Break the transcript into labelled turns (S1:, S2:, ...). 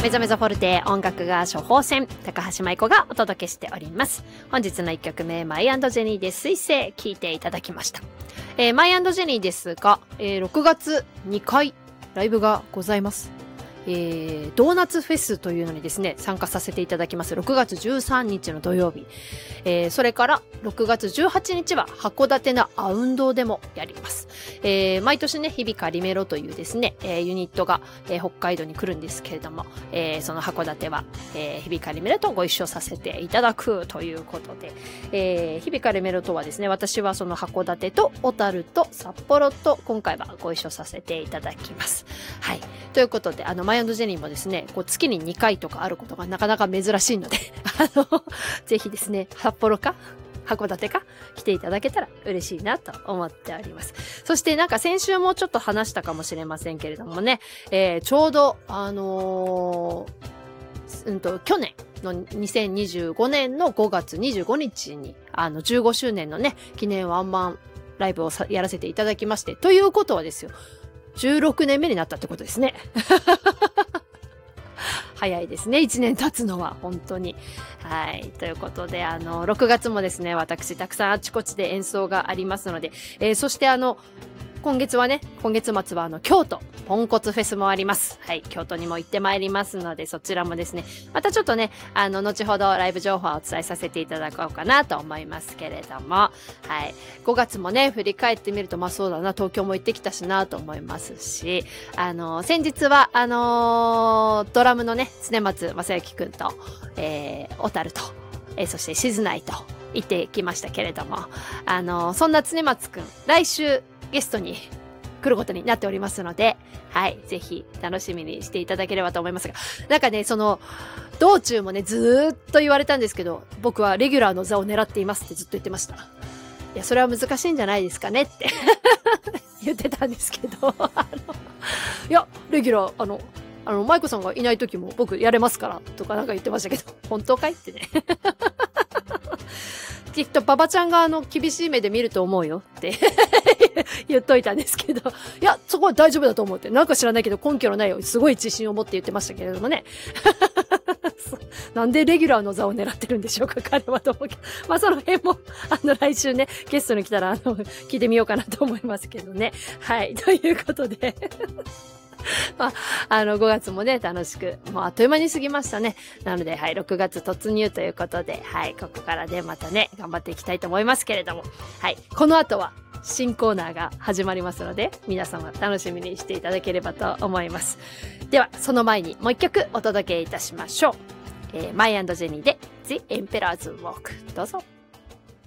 S1: メザメザフォルテ音楽が処方箋、高橋舞子がお届けしております。本日の1曲目、マイ&ジェニーで水星、聴いていただきました。マイ&ジェニーですが、6月2回ライブがございます。ドーナツフェスというのにですね、参加させていただきます。6月13日の土曜日。それから6月18日は函館のアウンドでもやります。毎年ね、響かリメロというですね、ユニットが、北海道に来るんですけれども、その函館は、響かリメロとご一緒させていただくということで、響かリメロとはですね、私はその函館と小樽と札幌と今回はご一緒させていただきます。はい。ということで、マイ&ジェニーもですね、こう月に2回とかあることがなかなか珍しいので、ぜひですね、札幌か函館か来ていただけたら嬉しいなと思っております。そしてなんか先週もちょっと話したかもしれませんけれどもね、ちょうど去年の2025年の5月25日に15周年のね、記念ワンマンライブをやらせていただきまして、ということはですよ、16年目になったってことですね。早いですね。1年経つのは、本当に。はい。ということで、6月もですね、私、たくさんあちこちで演奏がありますので、そして今月末は京都、ポンコツフェスもあります。はい。京都にも行ってまいりますので、そちらもですね、またちょっとね、後ほどライブ情報をお伝えさせていただこうかなと思いますけれども、はい。5月もね、振り返ってみると、まあそうだな、東京も行ってきたしなと思いますし、先日は、ドラムのね、常松正幸くんと、小樽と、そして静内と行ってきましたけれども、そんな常松くん、来週、ゲストに来ることになっておりますので、はい、ぜひ楽しみにしていただければと思いますが、なんかね、道中もね、ずーっと言われたんですけど、僕はレギュラーの座を狙っていますってずっと言ってました。いや、それは難しいんじゃないですかねって言ってたんですけど、いや、レギュラー、舞子さんがいない時も僕やれますから、とかなんか言ってましたけど、本当かいってね。きっと馬場ちゃんが厳しい目で見ると思うよって言っといたんですけど、いや、そこは大丈夫だと思うって、なんか知らないけど根拠のないようにすごい自信を持って言ってましたけれどもね。なんでレギュラーの座を狙ってるんでしょうか、彼はと思うけど。まあその辺も、来週ね、ゲストに来たら、聞いてみようかなと思いますけどね。はい、ということで。まあ、5月もね、楽しく、もうあっという間に過ぎましたね。なので、はい、6月突入ということで、はい、ここからね、またね、頑張っていきたいと思いますけれども、はい、この後は新コーナーが始まりますので、皆様楽しみにしていただければと思います。では、その前にもう一曲お届けいたしましょう。マイ&ジェニーで The Emperor's Walk。どうぞ。